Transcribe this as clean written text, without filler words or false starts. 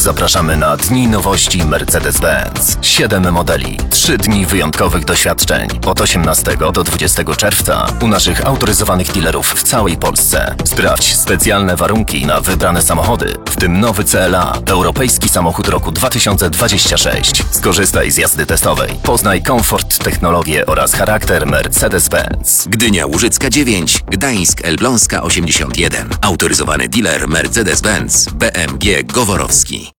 zapraszamy na Dni Nowości Mercedes-Benz. 7 modeli, 3 dni wyjątkowych doświadczeń. Od 18 do 20 czerwca u naszych autoryzowanych dealerów w całej Polsce. Sprawdź specjalne warunki na wybrane samochody, w tym nowy CLA, europejski samochód roku 2026. Skorzystaj z jazdy testowej. Poznaj komfort, technologię oraz charakter Mercedes-Benz. Gdynia Łużycka 9, Gdańsk Elbląska 81. Autoryzowany dealer Mercedes-Benz BMG Goworowski.